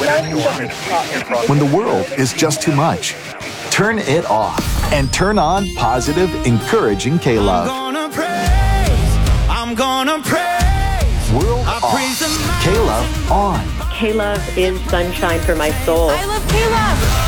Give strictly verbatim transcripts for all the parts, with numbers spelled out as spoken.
When the world is just too much, turn it off and turn on positive, encouraging K-Love. I'm gonna praise, I'm gonna praise. World off, K-Love on. K-Love is sunshine for my soul. I love K-Love.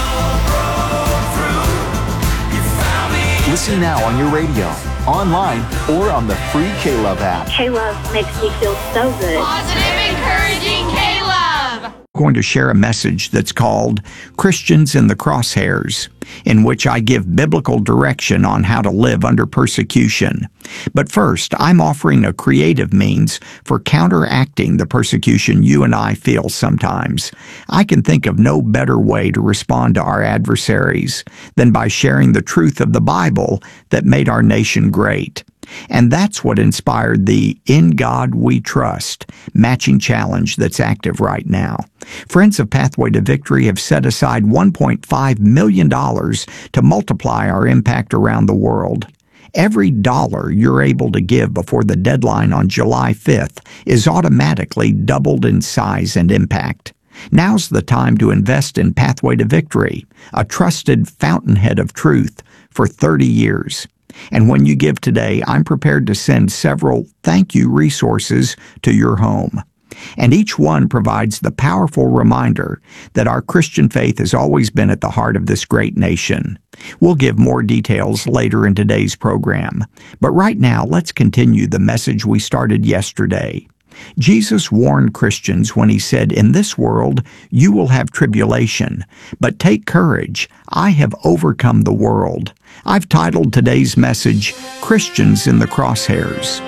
Listen now on your radio, online, or on the free K-Love app. K-Love makes me feel so good. Positive, encouraging K-Love. I'm going to share a message that's called Christians in the Crosshairs, in which I give biblical direction on how to live under persecution. But first, I'm offering a creative means for counteracting the persecution you and I feel sometimes. I can think of no better way to respond to our adversaries than by sharing the truth of the Bible that made our nation great. And that's what inspired the In God We Trust matching challenge that's active right now. Friends of Pathway to Victory have set aside one point five million dollars to multiply our impact around the world. Every dollar you're able to give before the deadline on July fifth is automatically doubled in size and impact. Now's the time to invest in Pathway to Victory, a trusted fountainhead of truth for thirty years. And when you give today, I'm prepared to send several thank you resources to your home. And each one provides the powerful reminder that our Christian faith has always been at the heart of this great nation. We'll give more details later in today's program. But right now, let's continue the message we started yesterday. Jesus warned Christians when he said, "In this world you will have tribulation, but take courage, I have overcome the world." I've titled today's message, Christians in the Crosshairs.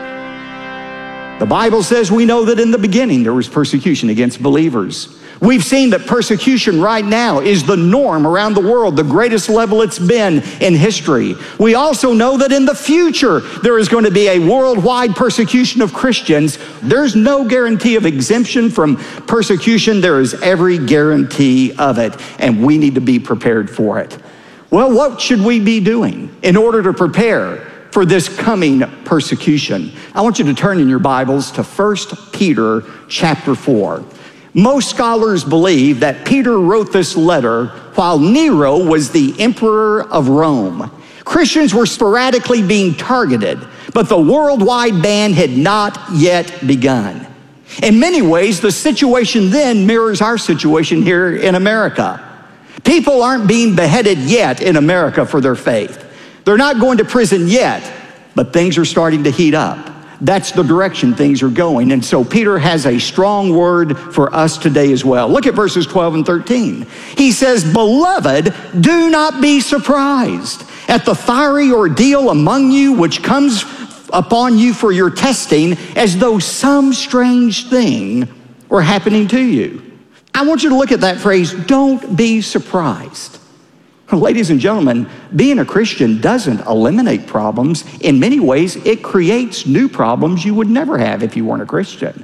The Bible says we know that in the beginning there was persecution against believers. We've seen that persecution right now is the norm around the world, the greatest level it's been in history. We also know that in the future there is going to be a worldwide persecution of Christians. There's no guarantee of exemption from persecution. There is every guarantee of it, and we need to be prepared for it. Well, what should we be doing in order to prepare for this coming persecution? I want you to turn in your Bibles to First Peter chapter four. Most scholars believe that Peter wrote this letter while Nero was the emperor of Rome. Christians were sporadically being targeted, but the worldwide ban had not yet begun. In many ways, the situation then mirrors our situation here in America. People aren't being beheaded yet in America for their faith. They're not going to prison yet, but things are starting to heat up. That's the direction things are going. And so Peter has a strong word for us today as well. Look at verses twelve and thirteen. He says, "Beloved, do not be surprised at the fiery ordeal among you which comes upon you for your testing, as though some strange thing were happening to you." I want you to look at that phrase, don't be surprised. Ladies and gentlemen, being a Christian doesn't eliminate problems. In many ways, it creates new problems you would never have if you weren't a Christian,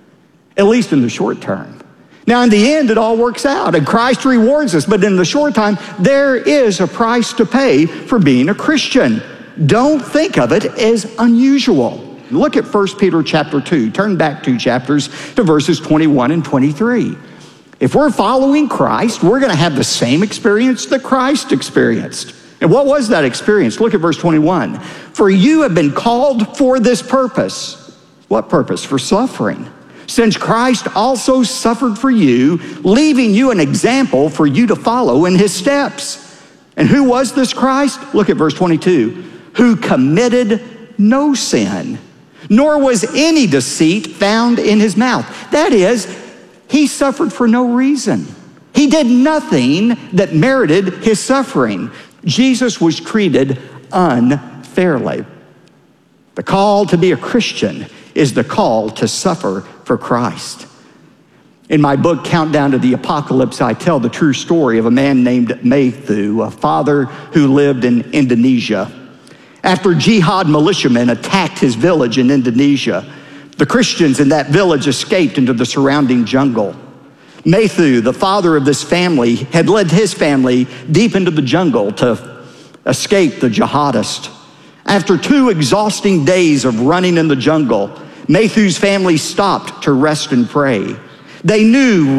at least in the short term. Now, in the end, it all works out, and Christ rewards us, but in the short time, there is a price to pay for being a Christian. Don't think of it as unusual. Look at First Peter chapter two. Turn back two chapters to verses twenty-one and twenty-three. If we're following Christ, we're going to have the same experience that Christ experienced. And what was that experience? Look at verse twenty-one. "For you have been called for this purpose." What purpose? For suffering. "Since Christ also suffered for you, leaving you an example for you to follow in his steps." And who was this Christ? Look at verse twenty-two. "Who committed no sin, nor was any deceit found in his mouth." That is, he suffered for no reason. He did nothing that merited his suffering. Jesus was treated unfairly. The call to be a Christian is the call to suffer for Christ. In my book, Countdown to the Apocalypse, I tell the true story of a man named Matthew, a father who lived in Indonesia. After jihad militiamen attacked his village in Indonesia, the Christians in that village escaped into the surrounding jungle. Matthew, the father of this family, had led his family deep into the jungle to escape the jihadists. After two exhausting days of running in the jungle, Matthew's family stopped to rest and pray. They knew